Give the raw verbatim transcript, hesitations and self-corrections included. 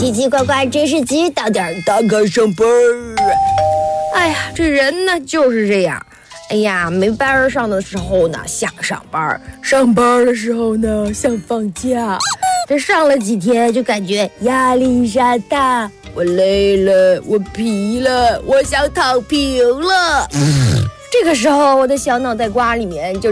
奇奇怪怪真是急，到点儿打卡上班。 哎呀，这人呢就是这样。哎呀，没班上的时候呢想上班，上班的时候呢想放假。这上了几天就感觉压力山大，我累了，我疲了，我想躺平了。这个时候我的小脑袋瓜里面就